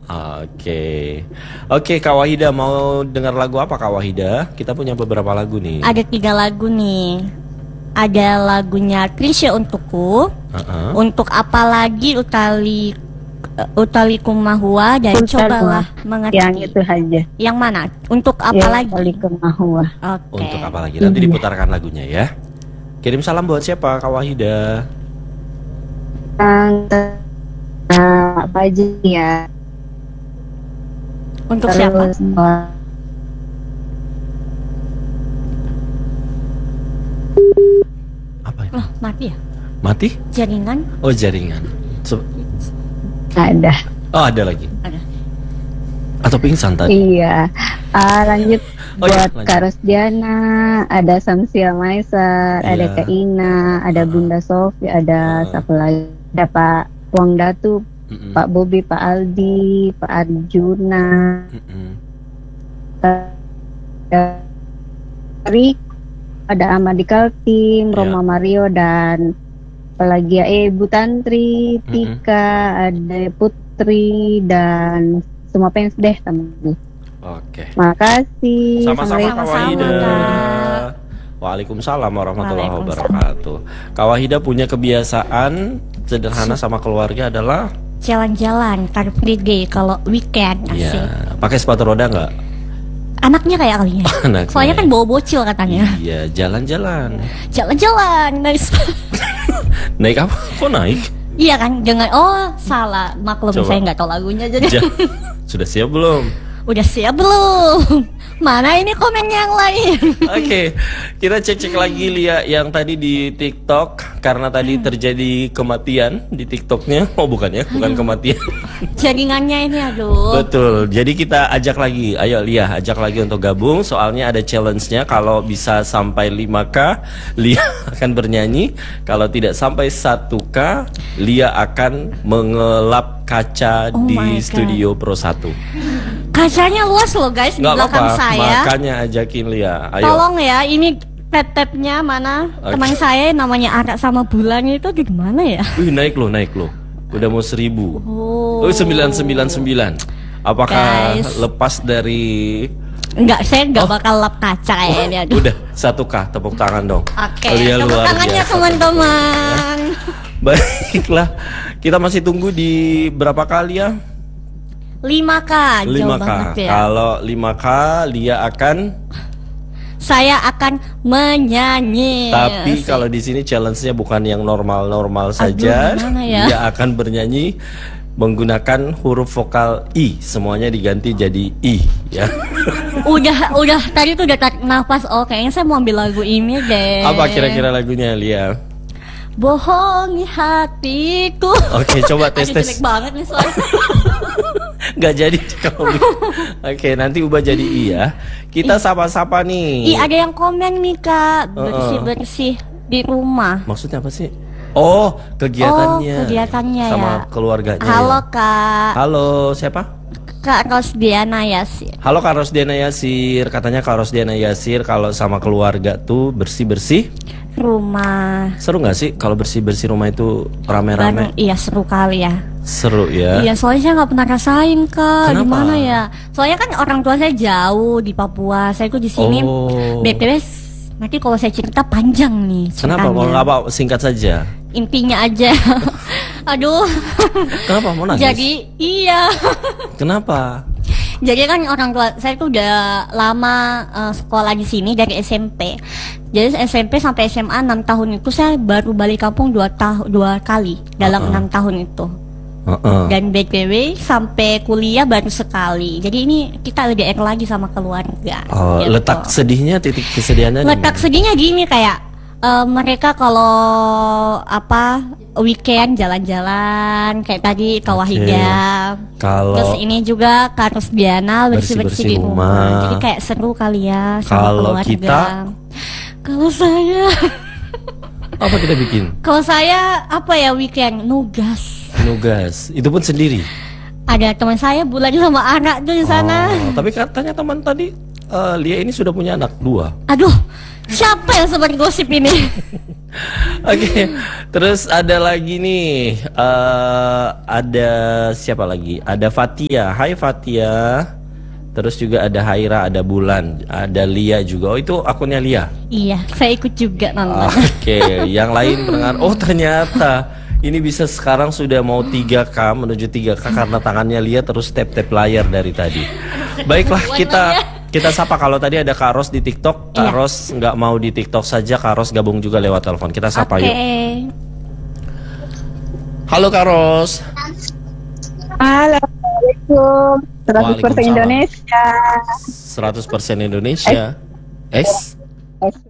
Oke. Oke, Kak Wahida mau dengar lagu apa Kak Wahida? Kita punya beberapa lagu nih. Ada 3 lagu nih. Ada lagunya Krisya Untukku, Untuk Apa Lagi, Utali Kumahua, dan Cobalah Mengerti. Yang itu aja. Yang mana? Untuk Apa Lagi? Utali Kumahua. Oke. Untuk apa lagi? Nanti diputarkan lagunya ya. Kirim salam buat siapa Kak Wahida? Apa aja ya? Untuk siapa? Apa itu? Oh, mati ya? Mati? Jaringan? Oh, jaringan. Ada. Oh, ada lagi. Ada. Atau pingsan tadi? Iya. Lanjut Oh, iya, buat lanjut. Kak Rosdiana, ada Samsia Maisar, Iya. ada Kak Ina, ada Bunda Sofi, ada siapa lagi? Ada Pak Wang Datu, Pak Bobi, Pak Aldi, Pak Arjuna, Rik, ada Ahmad Kaltim, Roma Mario, dan apalagi ya, Bu Tantri, Tika, ada Putri, dan semua fans deh teman-teman. Oke. Makasih. Sama-sama Kak Wahida. Kak. Waalaikumsalam warahmatullahi wabarakatuh. Kak Wahida punya kebiasaan sederhana sama keluarga adalah Jalan-jalan, Car Free Day kalau weekend. Asik. ya, pakai sepatu roda nggak? Anaknya kayak kalinya. Anaknya. Soalnya kan bawa bocil katanya. Iya, jalan-jalan. Jalan-jalan, nice. Naik apa? Kok naik? Iya kan, jangan. Oh, salah. Maklum, Coba. saya nggak tahu lagunya jadi. Sudah siap belum? Udah siap belum? Mana ini komen yang lain? Oke, kita cek-cek lagi Lia yang tadi di TikTok karena tadi terjadi kematian di TikToknya. Oh bukan ya, bukan kematian. Jaringannya ini aduh. Betul. Jadi kita ajak lagi. Ayo Lia, ajak lagi untuk gabung. Soalnya ada challenge-nya. Kalau bisa sampai 5K, Lia akan bernyanyi. Kalau tidak sampai 1K, Lia akan mengelap kaca Oh my di God. Studio Pro 1. Kacanya luas loh guys di Nggak belakang apa-apa, saya. makanya ajakin Lia. Ayo. Tolong ya, ini tap-tapnya mana? Oke. Teman saya namanya Ara sama Bulan itu di mana ya? Wih, naik loh. Udah mau 1000. Oh. 999. Apakah Guys. lepas dari Enggak, saya enggak bakal lap kaca kayaknya. Aduh. udah 1K, tepuk tangan dong. Oke, Lia tepuk luar tangannya biasa, teman-teman. Baiklah, kita masih tunggu di berapa kali ya? 5K, jauh 5K. banget ya. Kalau 5K, Lia akan. Saya akan menyanyi. Tapi Asik. kalau di sini challenge-nya bukan yang normal-normal saja. gimana ya? Lia akan bernyanyi menggunakan huruf vokal I. Semuanya diganti jadi I, ya. udah tadi tuh udah tarik nafas. Oh, kayaknya saya mau ambil lagu ini deh. Apa kira-kira lagunya, Lia? Bohongi hatiku. Oke, coba Aduh, tes. jelek banget nih suara. Nggak jadi kamu. Oke, nanti ubah jadi I ya. Kita sapa-sapa nih. Ih, ada yang komen nih Kak, bersih-bersih di rumah. Maksudnya apa sih? Oh, kegiatannya. Oh, kegiatannya sama ya. keluarganya. Halo ya? Kak. Halo, siapa? Kak Rosdiana Yasir. Halo Kak Rosdiana Yasir. Katanya Kak Rosdiana Yasir kalau sama keluarga tuh bersih-bersih. Rumah. Seru nggak sih kalau bersih-bersih rumah itu rame-rame? Iya seru kali ya. Seru ya. Iya soalnya saya nggak pernah rasain Kak. Kenapa? Gimana ya? Soalnya kan orang tua saya jauh di Papua. Saya tuh di sini. Oh. BTW nanti kalau saya cerita panjang nih Kenapa? Mau ceritanya. apa? Singkat saja. Intinya aja. Aduh. Kenapa mau nangis? Jadi iya. Kenapa? Jadi kan orang tua saya tuh udah lama sekolah di sini dari SMP. Jadi SMP sampai SMA 6 tahun itu saya baru balik kampung 2 kali dalam 6 tahun itu. Dan BTW sampai kuliah baru sekali. Jadi ini kita LDR lagi sama keluarga. Oh, gitu. letak sedihnya, titik kesedihannya di Letak mana? sedihnya gini kayak mereka kalau weekend jalan-jalan kayak tadi Kak Wahida. Kalau Terus ini juga Kak Rosdiana bersih-bersih di rumah. Jadi kayak seru kali ya sama Kalau keluarga. kita? Kalau saya apa kita bikin? kalau saya apa ya weekend nugas. Nugas. Itu pun sendiri. Ada teman saya Bulan sama anak tuh di sana. Oh, tapi katanya teman tadi Lia ini sudah punya anak 2. Aduh, Siapa yang sebar gosip ini? Oke, terus ada lagi nih, ada siapa lagi? Ada Fatia, hai Fatia. Terus juga ada Haira, ada Bulan, ada Lia juga. Oh itu akunnya Lia. Iya, saya ikut juga nonton. Oke, yang lain pendengar. Oh ternyata ini bisa sekarang sudah mau 3K menuju 3K karena tangannya Lia terus tap-tap layar dari tadi. Baiklah kita sapa. Kalau tadi ada Kak Ros di TikTok, Kak Iya. Ros nggak mau di TikTok saja, Kak Ros gabung juga lewat telepon. Kita sapa Oke. yuk. Halo Kak Ros. Halo, Assalamualaikum. 100% Waalaikumsalam. Indonesia. 100% Indonesia. S. S